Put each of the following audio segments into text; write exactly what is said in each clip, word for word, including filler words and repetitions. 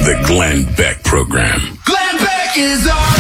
The Glenn Beck Program. Glenn Beck is on.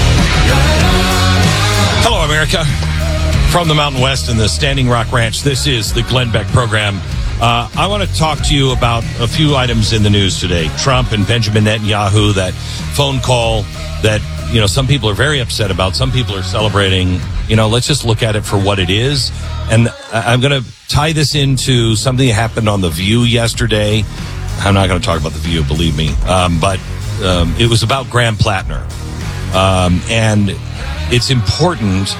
Hello, America. From the Mountain West and the Standing Rock Ranch, this is the Glenn Beck Program. Uh, I want to talk to you about a few items in the news today. Trump and Benjamin Netanyahu, that phone call that, you know, some people are very upset about. Some people are celebrating. You know, let's just look at it for what it is. And I'm going to tie this into something that happened on The View yesterday. I'm not going to talk about The View, believe me. Um, but um, it was about Graham Plattner. Um, and it's important.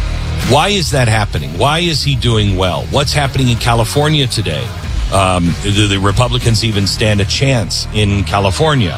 Why is that happening? Why is he doing well? What's happening in California today? Um, do the Republicans even stand a chance in California?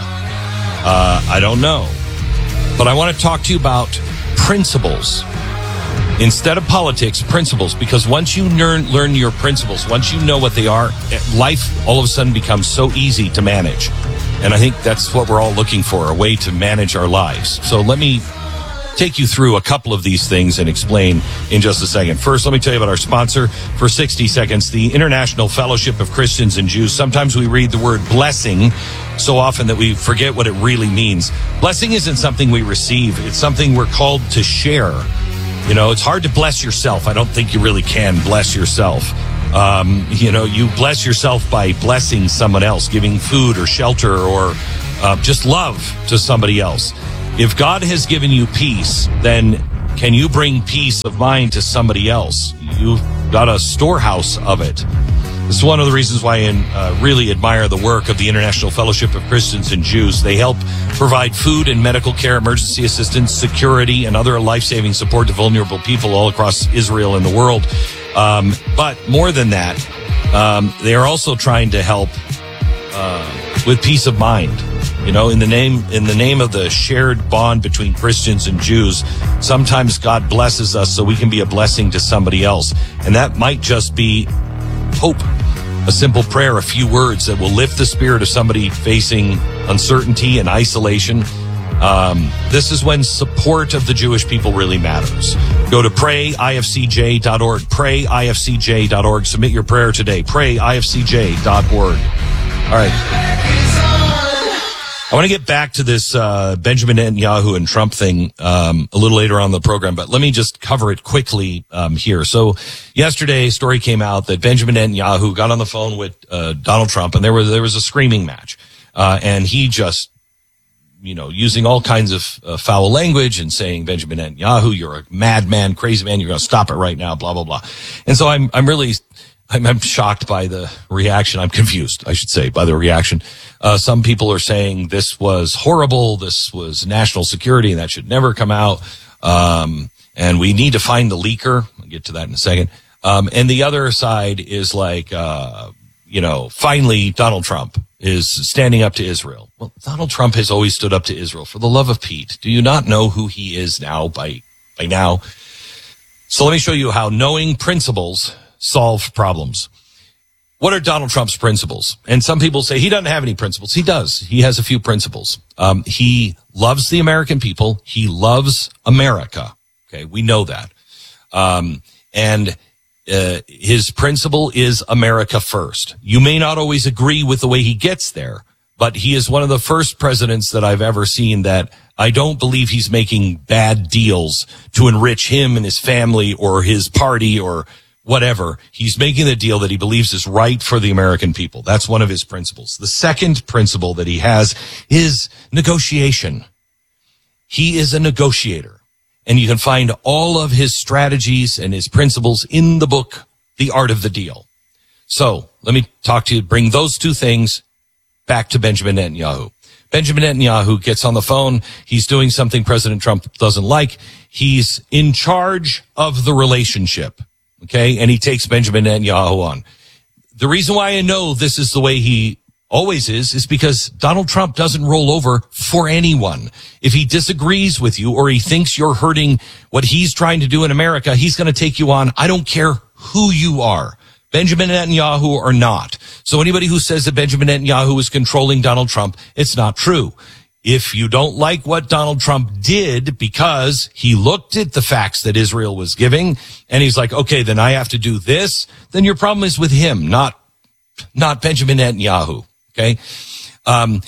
Uh, I don't know. But I want to talk to you about principles. Instead of politics, principles. Because once you learn, learn your principles, once you know what they are, life all of a sudden becomes so easy to manage. And I think that's what we're all looking for, a way to manage our lives. So let me take you through a couple of these things and explain in just a second. First, let me tell you about our sponsor for sixty seconds, the International Fellowship of Christians and Jews. Sometimes we read the word blessing so often that we forget what it really means. Blessing isn't something we receive. It's something we're called to share. You know, it's hard to bless yourself. I don't think you really can bless yourself. Um, you know, you bless yourself by blessing someone else, giving food or shelter or uh, just love to somebody else. If God has given you peace, then can you bring peace of mind to somebody else? You've got a storehouse of it. This is one of the reasons why I uh, really admire the work of the International Fellowship of Christians and Jews. They help provide food and medical care, emergency assistance, security, and other life-saving support to vulnerable people all across Israel and the world. Um, but more than that, um, they are also trying to help uh, with peace of mind. You know, in the name in the name of the shared bond between Christians and Jews, sometimes God blesses us so we can be a blessing to somebody else. And that might just be hope, a simple prayer, a few words that will lift the spirit of somebody facing uncertainty and isolation. Um, this is when support of the Jewish people really matters. Go to pray I F C J dot org, pray I F C J dot org. Submit your prayer today, pray I F C J dot org. All right. I want to get back to this uh, Benjamin Netanyahu and Trump thing um, a little later on in the program, but let me just cover it quickly um, here. So yesterday, a story came out that Benjamin Netanyahu got on the phone with uh, Donald Trump, and there was there was a screaming match, uh, and he just, you know, using all kinds of uh, foul language and saying, Benjamin Netanyahu, you're a madman, crazy man, you're going to stop it right now, blah blah blah. And so I'm I'm really. I'm, I'm shocked by the reaction. I'm confused, I should say, by the reaction. Uh, some people are saying this was horrible. This was national security and that should never come out. Um, and we need to find the leaker. I'll get to that in a second. Um, and the other side is like, uh, you know, finally Donald Trump is standing up to Israel. Well, Donald Trump has always stood up to Israel. For the love of Pete, do you not know who he is now by, by now? So let me show you how knowing principles solve problems. What are Donald Trump's principles? And some people say he doesn't have any principles. He does. He has a few principles. Um, he loves the American people. He loves America. Okay, we know that. Um, and uh, his principle is America first. You may not always agree with the way he gets there, but he is one of the first presidents that I've ever seen that I don't believe he's making bad deals to enrich him and his family or his party or whatever. He's making the deal that he believes is right for the American people. That's one of his principles. The second principle that he has is negotiation. He is a negotiator. And you can find all of his strategies and his principles in the book, The Art of the Deal. So let me talk to you, bring those two things back to Benjamin Netanyahu. Benjamin Netanyahu gets on the phone. He's doing something President Trump doesn't like. He's in charge of the relationship. Okay, and he takes Benjamin Netanyahu on. The reason why I know this is the way he always is, is because Donald Trump doesn't roll over for anyone. If he disagrees with you or he thinks you're hurting what he's trying to do in America, he's going to take you on. I don't care who you are, Benjamin Netanyahu or not. So anybody who says that Benjamin Netanyahu is controlling Donald Trump, it's not true. If you don't like what Donald Trump did because he looked at the facts that Israel was giving and he's like, okay, then I have to do this, then your problem is with him, not, not Benjamin Netanyahu. Okay. Um,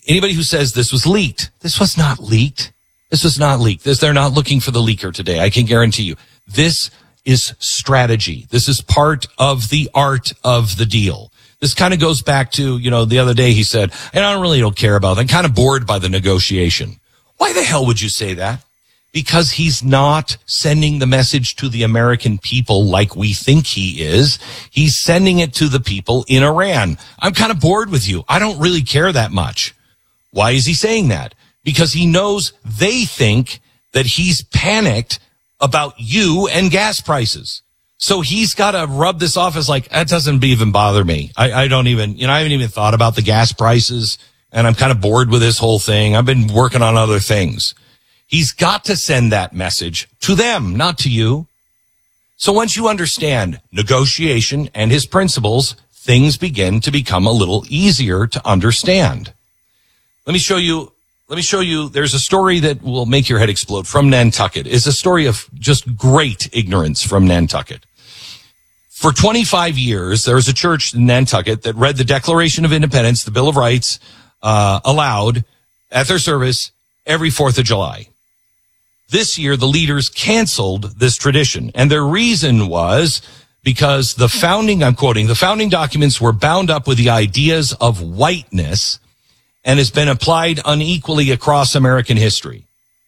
anybody who says this was leaked, this was not leaked. This was not leaked. This, they're not looking for the leaker today. I can guarantee you. This is strategy. This is part of the art of the deal. This kind of goes back to, you know, the other day he said, and I don't really don't care about it. I'm kind of bored by the negotiation. Why the hell would you say that? Because he's not sending the message to the American people like we think he is. He's sending it to the people in Iran. I'm kind of bored with you. I don't really care that much. Why is he saying that? Because he knows they think that he's panicked about you and gas prices. So he's got to rub this off as like, that doesn't even bother me. I, I don't even, you know, I haven't even thought about the gas prices, and I'm kind of bored with this whole thing. I've been working on other things. He's got to send that message to them, not to you. So once you understand negotiation and his principles, things begin to become a little easier to understand. Let me show you, let me show you, there's a story that will make your head explode from Nantucket. It's a story of just great ignorance from Nantucket. For twenty-five years, there was a church in Nantucket that read the Declaration of Independence, the Bill of Rights, uh, aloud at their service every fourth of July. This year, the leaders canceled this tradition, and their reason was because the founding, I'm quoting, the founding documents were bound up with the ideas of whiteness and has been applied unequally across American history.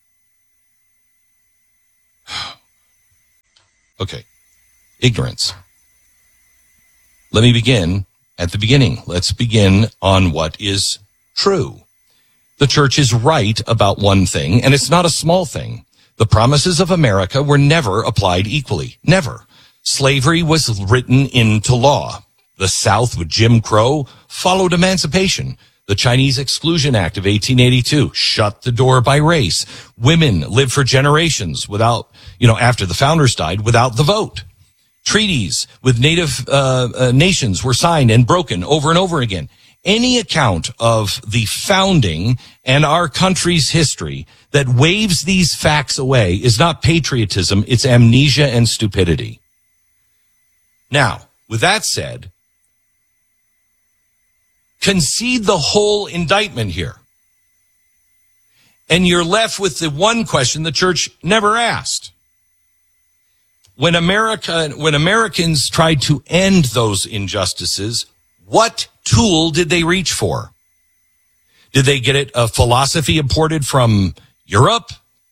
Okay. Ignorance. Let me begin at the beginning. Let's begin on what is true. The church is right about one thing, and it's not a small thing. The promises of America were never applied equally. Never. Slavery was written into law. The South, with Jim Crow, followed emancipation. The Chinese Exclusion Act of eighteen eighty-two shut the door by race. Women lived for generations without, you know, after the founders died, without the vote. Treaties with native uh, uh, nations were signed and broken over and over again. Any account of the founding and our country's history that waves these facts away is not patriotism, it's amnesia and stupidity. Now, with that said, concede the whole indictment here. And you're left with the one question the church never asked. When America, when Americans tried to end those injustices, what tool did they reach for? Did they get it a philosophy imported from Europe?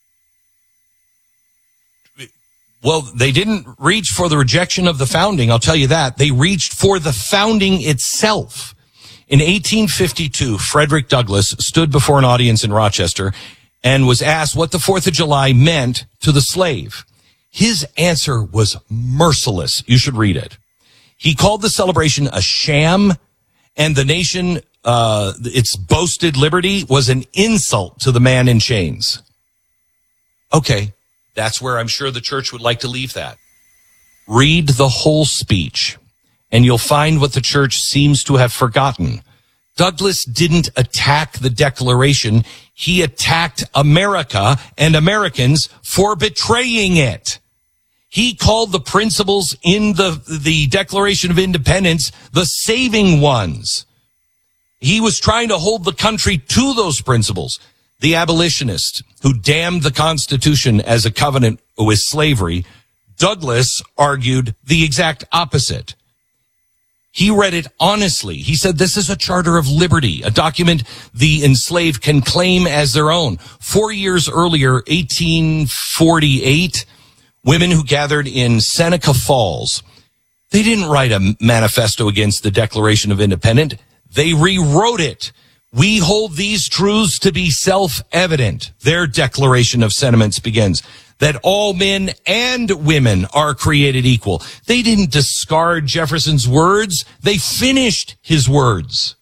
Well, they didn't reach for the rejection of the founding, I'll tell you that. They reached for the founding itself. In eighteen fifty-two, Frederick Douglass stood before an audience in Rochester and was asked what the fourth of July meant to the slave. His answer was merciless. You should read it. He called the celebration a sham, and the nation, uh, its boasted liberty was an insult to the man in chains. Okay, that's where I'm sure the church would like to leave that. Read the whole speech, and you'll find what the church seems to have forgotten. Douglass didn't attack the Declaration. He attacked America and Americans for betraying it. He called the principles in the, the Declaration of Independence the saving ones. He was trying to hold the country to those principles. The abolitionist who damned the Constitution as a covenant with slavery, Douglass argued the exact opposite. He read it honestly. He said, this is a charter of liberty, a document the enslaved can claim as their own. Four years earlier, eighteen forty-eight, women who gathered in Seneca Falls, they didn't write a manifesto against the Declaration of Independence. They rewrote it. We hold these truths to be self-evident. Their Declaration of Sentiments begins that all men and women are created equal. They didn't discard Jefferson's words. They finished his words.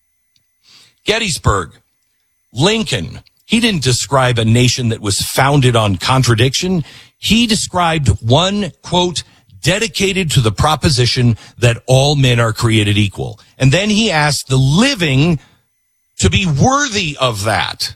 Gettysburg, Lincoln, he didn't describe a nation that was founded on contradiction. He described one, quote, dedicated to the proposition that all men are created equal. And then he asked the living to be worthy of that.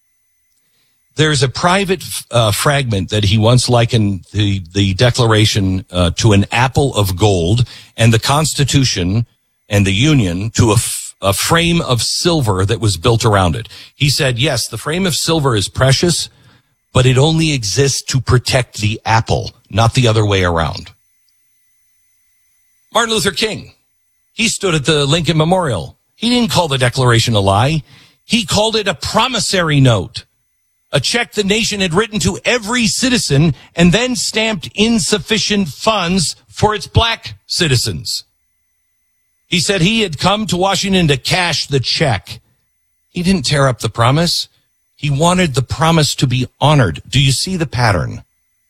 There's a private uh, fragment that he once likened the, the Declaration uh, to an apple of gold and the Constitution and the Union to a, f- a frame of silver that was built around it. He said, yes, the frame of silver is precious, but it only exists to protect the apple, not the other way around. Martin Luther King, he stood at the Lincoln Memorial. He didn't call the Declaration a lie. He called it a promissory note, a check the nation had written to every citizen and then stamped insufficient funds for its black citizens. He said he had come to Washington to cash the check. He didn't tear up the promise. He wanted the promise to be honored. Do you see the pattern?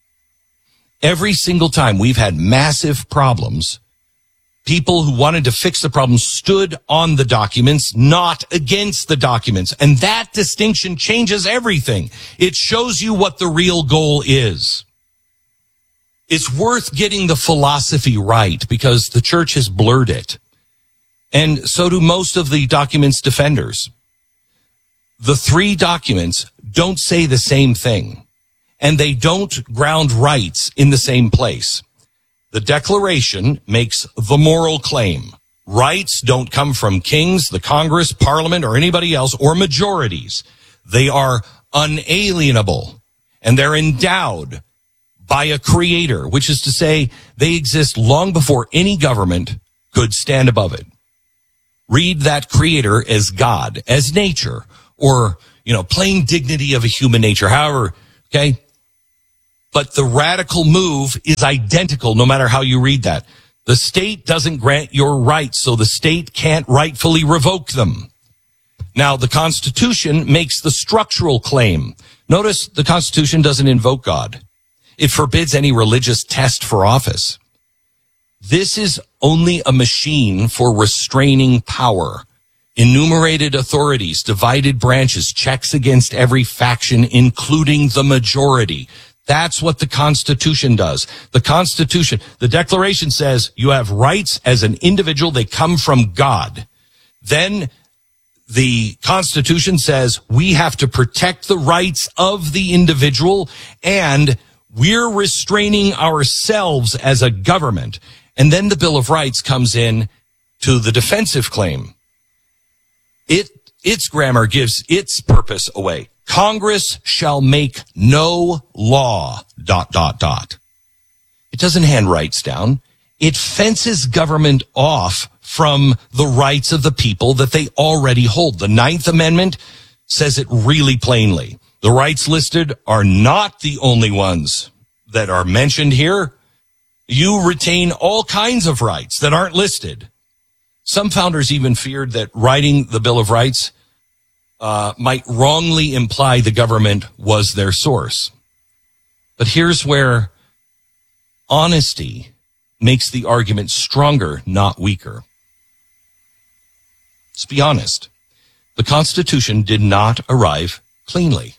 Every single time we've had massive problems, people who wanted to fix the problem stood on the documents, not against the documents. And that distinction changes everything. It shows you what the real goal is. It's worth getting the philosophy right because the church has blurred it. And so do most of the documents defenders. The three documents don't say the same thing, and they don't ground rights in the same place. The Declaration makes the moral claim. Rights don't come from kings, the Congress, Parliament, or anybody else, or majorities. They are unalienable, and they're endowed by a creator, which is to say they exist long before any government could stand above it. Read that creator as God, as nature, or, you know, plain dignity of a human nature, however, okay? But the radical move is identical no matter how you read that. The state doesn't grant your rights, so the state can't rightfully revoke them. Now, the Constitution makes the structural claim. Notice the Constitution doesn't invoke God. It forbids any religious test for office. This is only a machine for restraining power. Enumerated authorities, divided branches, checks against every faction, including the majority. That's what the Constitution does. The Constitution, the Declaration says you have rights as an individual. They come from God. Then the Constitution says we have to protect the rights of the individual, and we're restraining ourselves as a government. And then the Bill of Rights comes in to the defensive claim. It, its grammar gives its purpose away. Congress shall make no law, dot, dot, dot. It doesn't hand rights down. It fences government off from the rights of the people that they already hold. The Ninth Amendment says it really plainly. The rights listed are not the only ones that are mentioned here. You retain all kinds of rights that aren't listed. Some founders even feared that writing the Bill of Rights uh, might wrongly imply the government was their source. But here's where honesty makes the argument stronger, not weaker. Let's be honest. The Constitution did not arrive cleanly.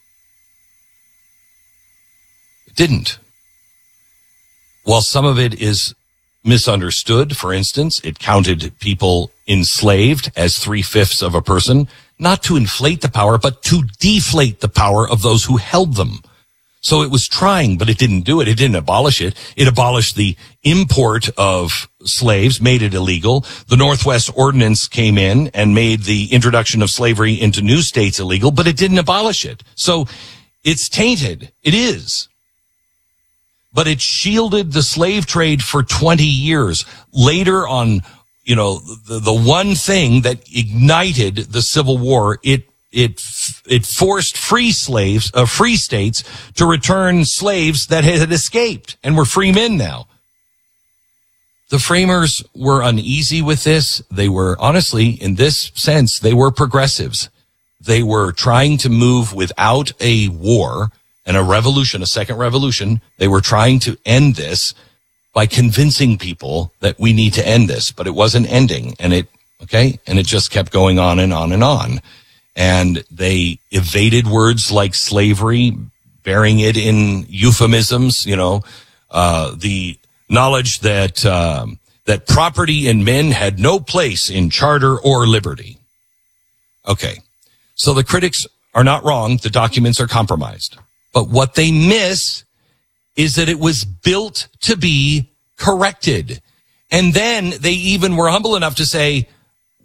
It didn't. While some of it is misunderstood, for instance, it counted people enslaved as three-fifths of a person, not to inflate the power, but to deflate the power of those who held them. So it was trying, but it didn't do it. It didn't abolish it. It abolished the import of slaves, made it illegal. The Northwest Ordinance came in and made the introduction of slavery into new states illegal, but it didn't abolish it. So it's tainted. It is. But it shielded the slave trade for twenty years. Later on, you know, the, the one thing that ignited the Civil War, it, it, it forced free slaves, uh, free states to return slaves that had escaped and were free men now. The framers were uneasy with this. They were, honestly, in this sense, they were progressives. They were trying to move without a war and a revolution, a second revolution. They were trying to end this by convincing people that we need to end this, but it wasn't ending. And it, okay, and it just kept going on and on and on. And they evaded words like slavery, bearing it in euphemisms, you know, uh, the knowledge that, um, that property in men had no place in charter or liberty. Okay. So the critics are not wrong. The documents are compromised. But what they miss is that it was built to be corrected. And then they even were humble enough to say,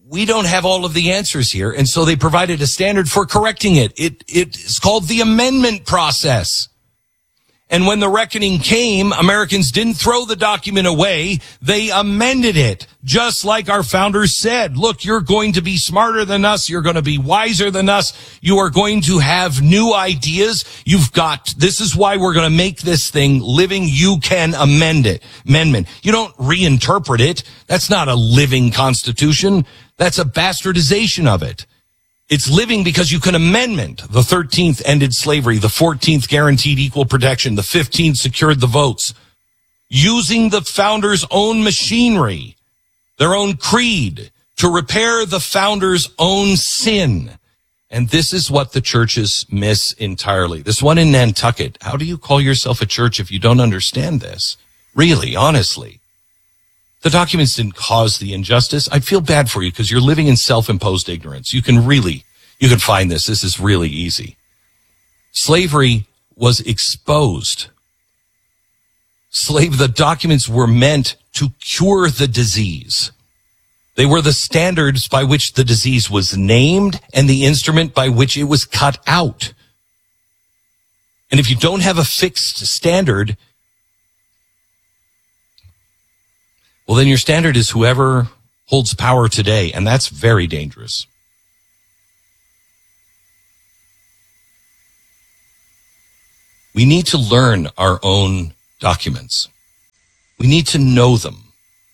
we don't have all of the answers here. And so they provided a standard for correcting it. It, it's called the amendment process. And when the reckoning came, Americans didn't throw the document away. They amended it, just like our founders said. Look, you're going to be smarter than us. You're going to be wiser than us. You are going to have new ideas. You've got, this is why we're going to make this thing living. You can amend it. Amendment. You don't reinterpret it. That's not a living constitution. That's a bastardization of it. It's living because you can amendment. The thirteenth ended slavery. The fourteenth guaranteed equal protection. The fifteenth secured the votes. Using the founders' own machinery, their own creed, to repair the founders' own sin. And this is what the churches miss entirely. This one in Nantucket. How do you call yourself a church if you don't understand this? Really, honestly. The documents didn't cause the injustice. I feel bad for you because you're living in self-imposed ignorance. You can really, you can find this. This is really easy. Slavery was exposed. Slave, the documents were meant to cure the disease. They were the standards by which the disease was named and the instrument by which it was cut out. And if you don't have a fixed standard, well, then your standard is whoever holds power today, and that's very dangerous. We need to learn our own documents. We need to know them.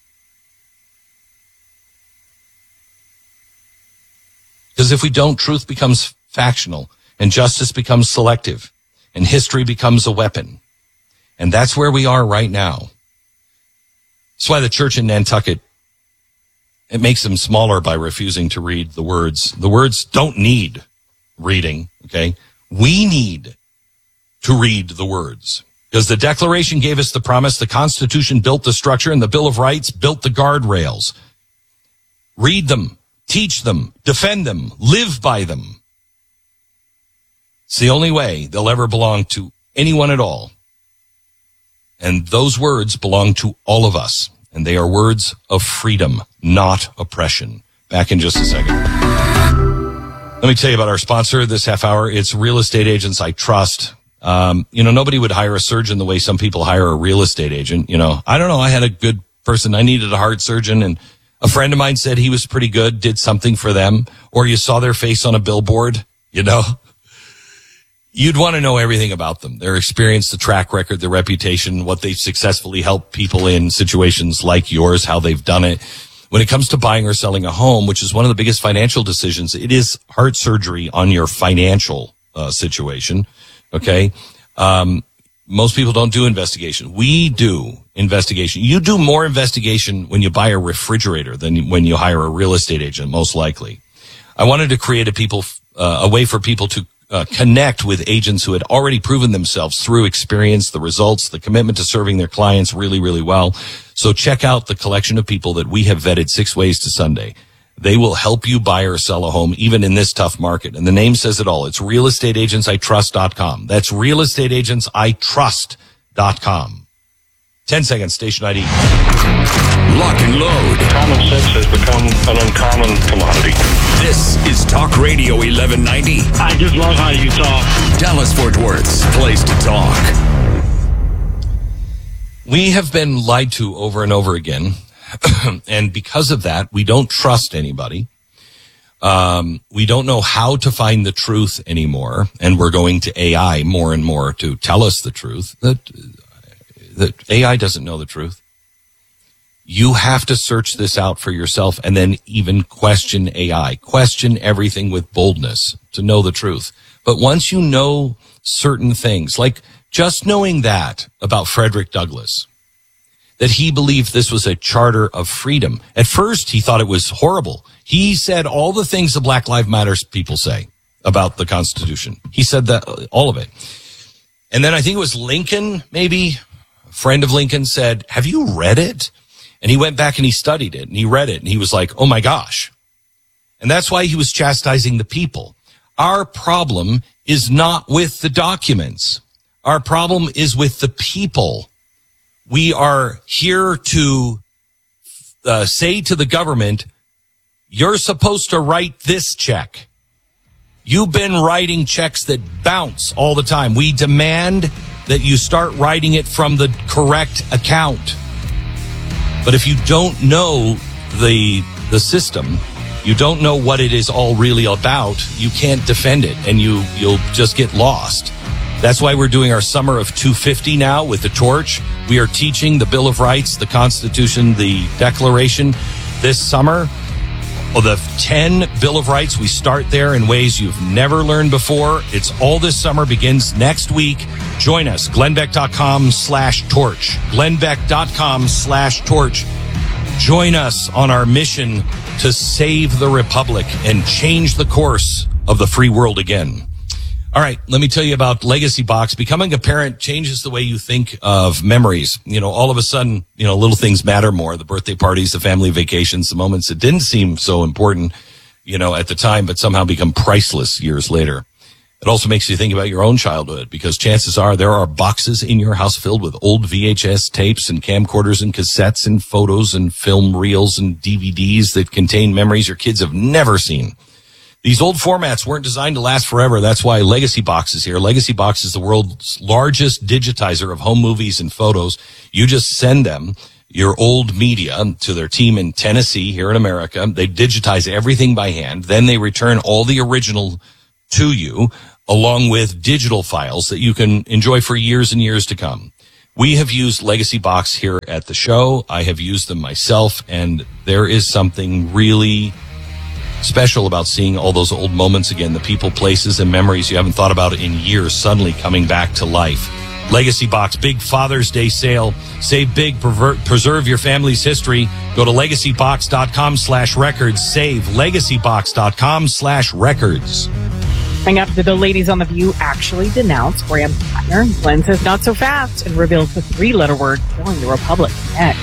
Because if we don't, truth becomes factional, and justice becomes selective, and history becomes a weapon. And that's where we are right now. That's why the church in Nantucket, it makes them smaller by refusing to read the words. The words don't need reading, okay? We need to read the words. Because the Declaration gave us the promise, the Constitution built the structure, and the Bill of Rights built the guardrails. Read them, teach them, defend them, live by them. It's the only way they'll ever belong to anyone at all. And those words belong to all of us. And they are words of freedom, not oppression. Back in just a second. Let me tell you about our sponsor this half hour. It's Real Estate Agents I Trust. Um, you know, nobody would hire a surgeon the way some people hire a real estate agent. You know, I don't know. I had a good person. I needed a heart surgeon, and a friend of mine said he was pretty good, did something for them. Or you saw their face on a billboard, you know. You'd want to know everything about them, their experience, the track record, their reputation, what they've successfully helped people in situations like yours, how they've done it. When it comes to buying or selling a home, which is one of the biggest financial decisions, it is heart surgery on your financial uh, situation, okay? Um, most people don't do investigation. We do investigation. You do more investigation when you buy a refrigerator than when you hire a real estate agent, most likely. I wanted to create a people, uh, a way for people to Uh, connect with agents who had already proven themselves through experience, the results, the commitment to serving their clients really, really well. So check out the collection of people that we have vetted six ways to Sunday. They will help you buy or sell a home, even in this tough market. And the name says it all. It's real estate agents I trust dot com. That's real estate agents I trust dot com. Ten seconds, station I D. Lock and load. Common sense has become an uncommon commodity. This is Talk Radio eleven ninety. I just love how you talk. Dallas Fort Worth's place to talk. We have been lied to over and over again. And because of that, we don't trust anybody. Um, we don't know how to find the truth anymore. And we're going to A I more and more to tell us the truth. That, that A I doesn't know the truth. You have to search this out for yourself and then even question A I. Question everything with boldness to know the truth. But once you know certain things, like just knowing that about Frederick Douglass, that he believed this was a charter of freedom. At first, he thought it was horrible. He said all the things the Black Lives Matter people say about the Constitution. He said that, all of it. And then I think it was Lincoln, maybe, a friend of Lincoln said, have you read it? And he went back and he studied it and he read it and he was like, oh my gosh. And that's why he was chastising the people. Our problem is not with the documents. Our problem is with the people. We are here to uh, say to the government, You're supposed to write this check. You've been writing checks that bounce all the time. We demand that you start writing it from the correct account. But if you don't know the the system, you don't know what it is all really about, you can't defend it, and you, you'll just get lost. That's why we're doing our Summer of two fifty now with the torch. We are teaching the Bill of Rights, the Constitution, the Declaration this summer. Well, the ten Bill of Rights, we start there in ways you've never learned before. It's all this summer, begins next week. Join us, glennbeck.com slash torch. glennbeck.com slash torch. Join us on our mission to save the Republic and change the course of the free world again. All right, let me tell you about Legacy Box. Becoming a parent changes the way you think of memories. You know, all of a sudden, you know, little things matter more. The birthday parties, the family vacations, the moments that didn't seem so important, you know, at the time, but somehow become priceless years later. It also makes you think about your own childhood, because chances are there are boxes in your house filled with old V H S tapes and camcorders and cassettes and photos and film reels and D V Ds that contain memories your kids have never seen. These old formats weren't designed to last forever. That's why Legacy Box is here. Legacy Box is the world's largest digitizer of home movies and photos. You just send them your old media to their team in Tennessee here in America. They digitize everything by hand. Then they return all the original to you, along with digital files that you can enjoy for years and years to come. We have used Legacy Box here at the show. I have used them myself, and there is something really special about seeing all those old moments again, the people, places, and memories you haven't thought about in years suddenly coming back to life. Legacy Box, big Father's Day sale. Save big, pervert, preserve your family's history. Go to legacybox.com slash records. Save legacybox.com slash records. Hang after the ladies on The View actually denounce Graham Plattner. Glenn says not so fast and reveals the three-letter word killing the Republic next.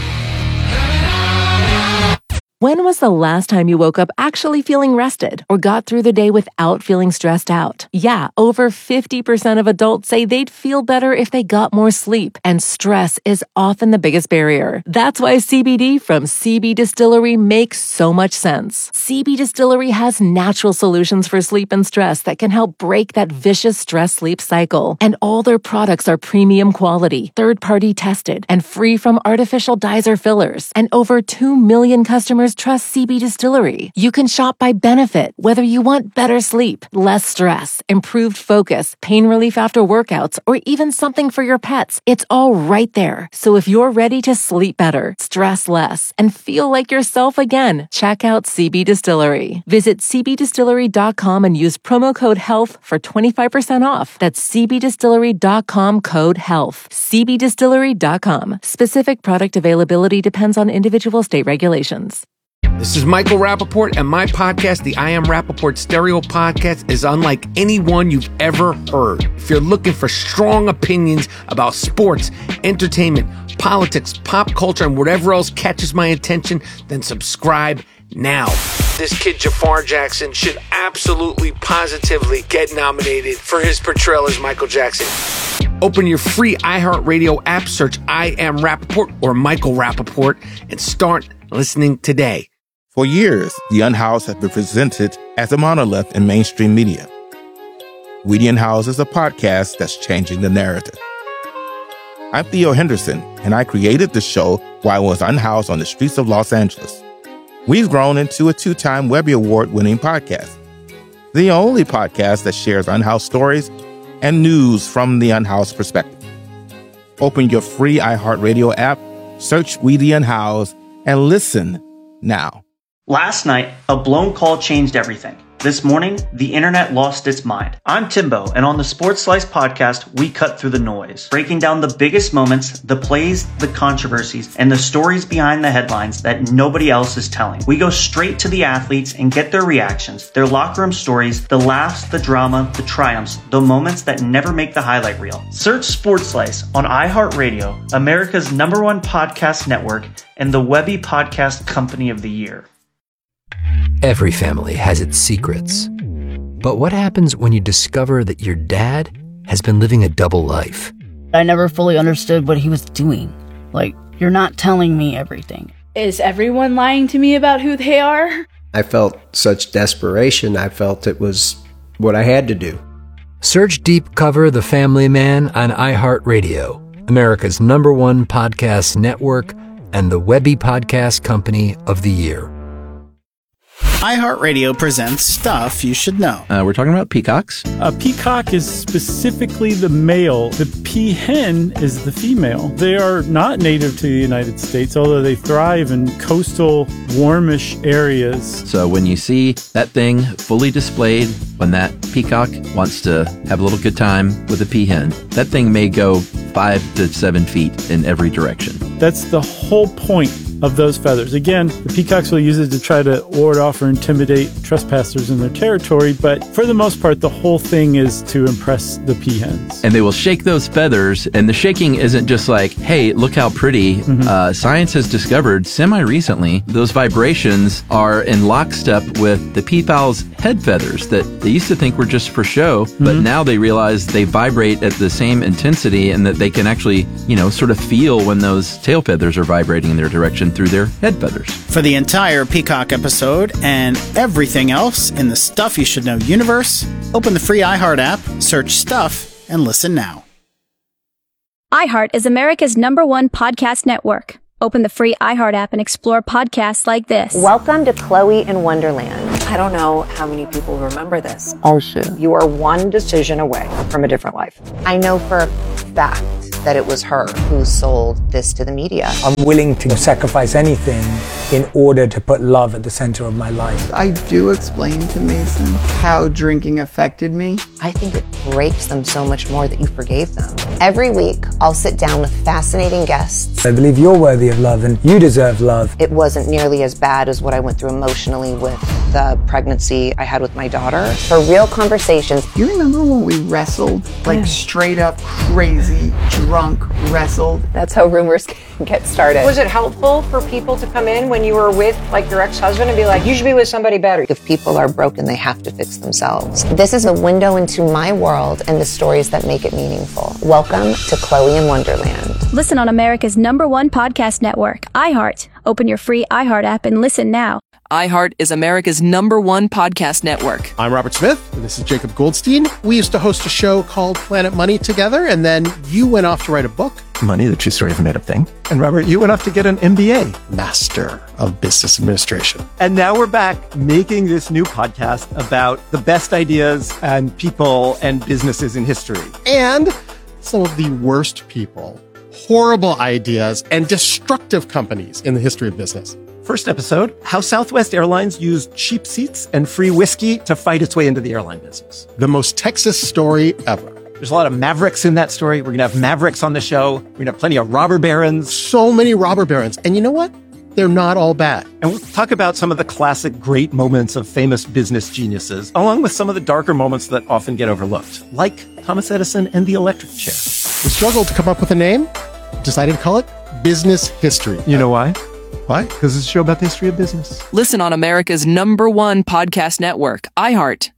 When was the last time you woke up actually feeling rested or got through the day without feeling stressed out? Yeah, over fifty percent of adults say they'd feel better if they got more sleep, and stress is often the biggest barrier. That's why C B D from C B Distillery makes so much sense. C B Distillery has natural solutions for sleep and stress that can help break that vicious stress-sleep cycle. And all their products are premium quality, third-party tested, and free from artificial dyes or fillers. And over two million customers trust C B Distillery. You can shop by benefit, whether you want better sleep, less stress, improved focus, pain relief after workouts, or even something for your pets. It's all right there. So if you're ready to sleep better, stress less, and feel like yourself again, check out C B Distillery. Visit c b distillery dot com and use promo code HEALTH for twenty-five percent off. That's c b distillery dot com code HEALTH. c b distillery dot com. Specific product availability depends on individual state regulations. This is Michael Rappaport, and my podcast, the I Am Rappaport Stereo Podcast, is unlike any one you've ever heard. If you're looking for strong opinions about sports, entertainment, politics, pop culture, and whatever else catches my attention, then subscribe now. This kid, Jafar Jackson, should absolutely, positively get nominated for his portrayal as Michael Jackson. Open your free iHeartRadio app, search I Am Rappaport or Michael Rappaport, and start listening today. For years, The Unhoused has been presented as a monolith in mainstream media. We The Unhoused is a podcast that's changing the narrative. I'm Theo Henderson, and I created the show while I was unhoused on the streets of Los Angeles. We've grown into a two-time Webby Award-winning podcast, the only podcast that shares unhoused stories and news from the unhoused perspective. Open your free iHeartRadio app, search We The Unhoused, and listen now. Last night, a blown call changed everything. This morning, the internet lost its mind. I'm Timbo, and on the Sports Slice podcast, we cut through the noise, breaking down the biggest moments, the plays, the controversies, and the stories behind the headlines that nobody else is telling. We go straight to the athletes and get their reactions, their locker room stories, the laughs, the drama, the triumphs, the moments that never make the highlight reel. Search Sports Slice on iHeartRadio, America's number one podcast network, and the Webby Podcast Company of the Year. Every family has its secrets. But what happens when you discover that your dad has been living a double life? I never fully understood what he was doing. Like, you're not telling me everything. Is everyone lying to me about who they are? I felt such desperation. I felt it was what I had to do. Search Deep Cover The Family Man on iHeartRadio, America's number one podcast network and the Webby Podcast Company of the Year. iHeartRadio presents Stuff You Should Know. Uh, we're talking about peacocks. A peacock is specifically the male. The peahen is the female. They are not native to the United States, although they thrive in coastal, warmish areas. So when you see that thing fully displayed, when that peacock wants to have a little good time with a peahen, that thing may go five to seven feet in every direction. That's the whole point of those feathers. Again, the peacocks will use it to try to ward off or intimidate trespassers in their territory, but for the most part, the whole thing is to impress the peahens. And they will shake those feathers, and the shaking isn't just like, hey, look how pretty. Mm-hmm. Uh, science has discovered semi-recently those vibrations are in lockstep with the peafowl's head feathers that they used to think were just for show, mm-hmm. but now they realize they vibrate at the same intensity and that they can actually, you know, sort of feel when those tail feathers are vibrating in their direction through their head feathers. For the entire Peacock episode and everything else in the Stuff You Should Know universe, open the free iHeart app, search Stuff, and listen now. iHeart is America's number one podcast network. Open the free iHeart app and explore podcasts like this. Welcome to Chloe in Wonderland. I don't know how many people remember this. Oh, shit. You are one decision away from a different life. I know for a fact that it was her who sold this to the media. I'm willing to sacrifice anything in order to put love at the center of my life. I do explain to Mason how drinking affected me. I think it breaks them so much more that you forgave them. Every week, I'll sit down with fascinating guests. I believe you're worthy of love and you deserve love. It wasn't nearly as bad as what I went through emotionally with the pregnancy I had with my daughter. For real conversations. You remember when we wrestled? Like yeah. straight up crazy, drunk wrestled? That's how rumors get started. Was it helpful for people to come in when you were with like your ex-husband and be like, you should be with somebody better? If people are broken, they have to fix themselves. This is a window into my world and the stories that make it meaningful. Welcome to Chloe in Wonderland. Listen on America's number one podcast network, iHeart. Open your free iHeart app and listen now. iHeart is America's number one podcast network. I'm Robert Smith, and this is Jacob Goldstein. We used to host a show called Planet Money together, and then you went off to write a book. Money, the True Story of a Made-Up Thing. And Robert, you went off to get an M B A. Master of Business Administration. And now we're back making this new podcast about the best ideas and people and businesses in history. And some of the worst people, horrible ideas, and destructive companies in the history of business. First episode, how Southwest Airlines used cheap seats and free whiskey to fight its way into the airline business. The most Texas story ever. There's a lot of mavericks in that story. We're going to have mavericks on the show. We're going to have plenty of robber barons. So many robber barons. And you know what? They're not all bad. And we'll talk about some of the classic great moments of famous business geniuses, along with some of the darker moments that often get overlooked, like Thomas Edison and the electric chair. We struggled to come up with a name, decided to call it Business History. You know why? Why? Because it's a show about the history of business. Listen on America's number one podcast network, iHeart.